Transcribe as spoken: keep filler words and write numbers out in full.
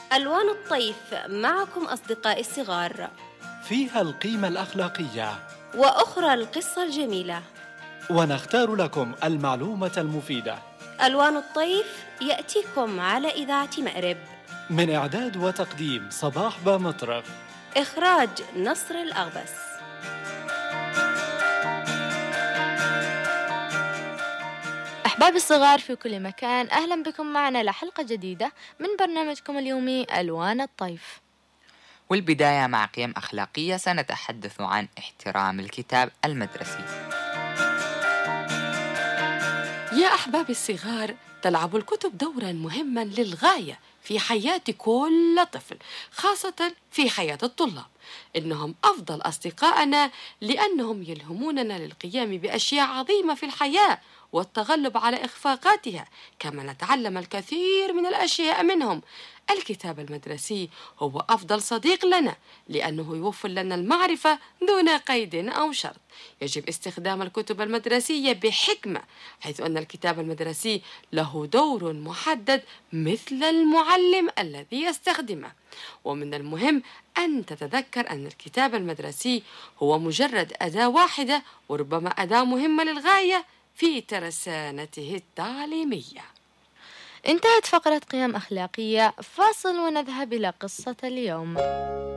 ألوان الطيف معكم أصدقائي الصغار، فيها القيمة الأخلاقية وأخرى القصة الجميلة، ونختار لكم المعلومة المفيدة. ألوان الطيف يأتيكم على إذاعة مأرب، من إعداد وتقديم صباح بامطرف، إخراج نصر الأغبس. أحبابي الصغار في كل مكان، أهلا بكم معنا لحلقة جديدة من برنامجكم اليومي ألوان الطيف. والبداية مع قيم أخلاقية، سنتحدث عن احترام الكتاب المدرسي. يا أحبابي الصغار، تلعب الكتب دورا مهما للغاية في حياة كل طفل، خاصة في حياة الطلاب. إنهم أفضل أصدقائنا لأنهم يلهموننا للقيام بأشياء عظيمة في الحياة والتغلب على إخفاقاتها، كما نتعلم الكثير من الأشياء منهم. الكتاب المدرسي هو أفضل صديق لنا لأنه يوفر لنا المعرفة دون قيد أو شرط. يجب استخدام الكتب المدرسية بحكمة، حيث أن الكتاب المدرسي له دور محدد مثل المعلم الذي يستخدمه. ومن المهم أن تتذكر أن الكتاب المدرسي هو مجرد أداة واحدة، وربما أداة مهمة للغاية في ترسانته التعليمية. انتهت فقرة قيم أخلاقية، فاصل ونذهب إلى قصة اليوم.